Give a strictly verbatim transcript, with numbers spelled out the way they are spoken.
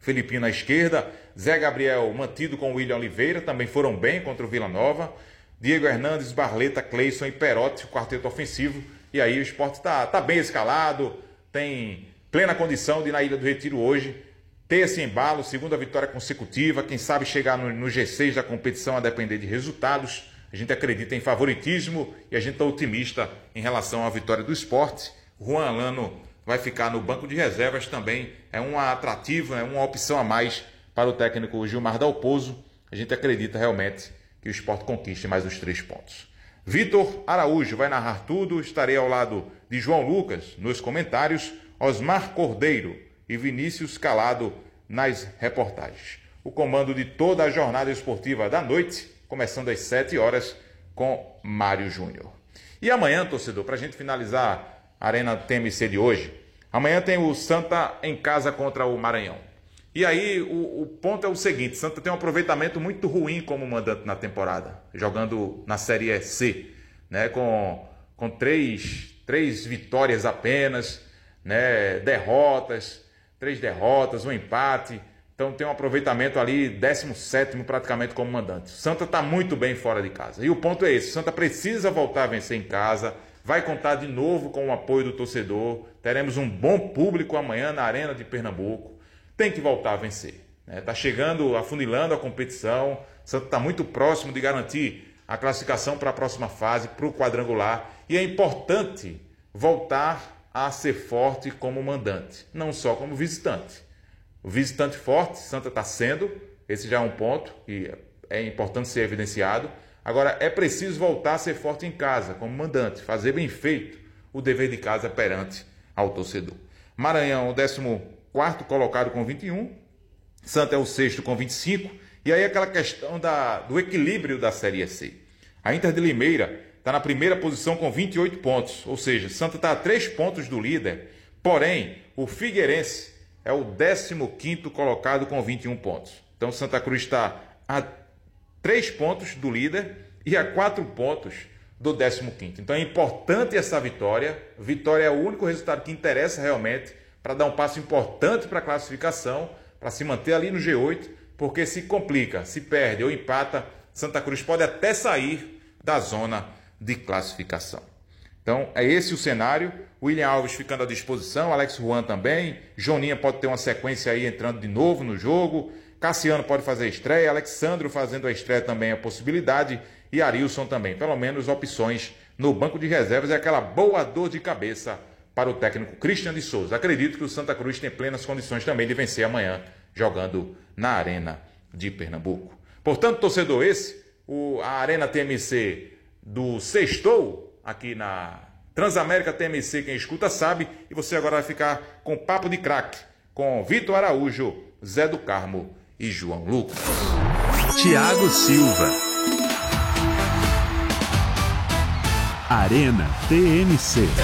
Felipinho na esquerda, Zé Gabriel mantido com o William Oliveira, também foram bem contra o Vila Nova, Diego Hernandes, Barleta, Cleison e Perotti, o quarteto ofensivo, e aí o Sport está tá bem escalado, tem plena condição de ir na Ilha do Retiro hoje, ter esse embalo, segunda vitória consecutiva, quem sabe chegar no, no G seis da competição a depender de resultados. A gente acredita em favoritismo e a gente está otimista em relação à vitória do Sport. Juan Alano vai ficar no banco de reservas também, é uma atrativa, é uma opção a mais para o técnico Gilmar Dalpozo. A gente acredita realmente que o Sport conquiste mais os três pontos. Vitor Araújo vai narrar tudo, estarei ao lado de João Lucas nos comentários, Osmar Cordeiro e Vinícius Calado nas reportagens. O comando de toda a jornada esportiva da noite, começando às sete horas com Mário Júnior. E amanhã, torcedor, para a gente finalizar a Arena T M C de hoje, amanhã tem o Santa em casa contra o Maranhão. E aí o, o ponto é o seguinte, Santa tem um aproveitamento muito ruim como mandante na temporada, jogando na Série C, né, com, com três, três vitórias apenas, né, derrotas, três derrotas, um empate. Então tem um aproveitamento ali, décimo sétimo praticamente como mandante. O Santa está muito bem fora de casa. E o ponto é esse, o Santa precisa voltar a vencer em casa, vai contar de novo com o apoio do torcedor, teremos um bom público amanhã na Arena de Pernambuco, tem que voltar a vencer. Está, né? chegando, afunilando a competição, o Santa está muito próximo de garantir a classificação para a próxima fase, para o quadrangular, e é importante voltar a ser forte como mandante, não só como visitante. O visitante forte, Santa está sendo, esse já é um ponto que é importante ser evidenciado. Agora, é preciso voltar a ser forte em casa, como mandante, fazer bem feito o dever de casa perante ao torcedor. Maranhão, o décimo quarto colocado com vinte e um, Santa é o sexto com vinte e cinco, e aí aquela questão da, do equilíbrio da Série C. A Inter de Limeira está na primeira posição com vinte e oito pontos, ou seja, Santa está a três pontos do líder, porém, o Figueirense é o décimo quinto colocado com vinte e um pontos. Então, Santa Cruz está a três pontos do líder e a quatro pontos do décimo quinto. Então, é importante essa vitória. Vitória é o único resultado que interessa realmente para dar um passo importante para a classificação, para se manter ali no G oito, porque se complica, se perde ou empata, Santa Cruz pode até sair da zona de classificação. Então, é esse o cenário. William Alves ficando à disposição, Alex Juan também, Joninha pode ter uma sequência aí entrando de novo no jogo, Cassiano pode fazer a estreia, Alexandro fazendo a estreia também é a possibilidade, e Arilson também. Pelo menos opções no banco de reservas é aquela boa dor de cabeça para o técnico Christian de Souza. Acredito que o Santa Cruz tem plenas condições também de vencer amanhã, jogando na Arena de Pernambuco. Portanto, torcedor, esse, o, a Arena T M C do Sextou, aqui na Transamérica T M C, quem escuta sabe, e você agora vai ficar com Papo de Craque, com Vitor Araújo, Zé do Carmo e João Lucas. Thiago Silva. Arena T M C.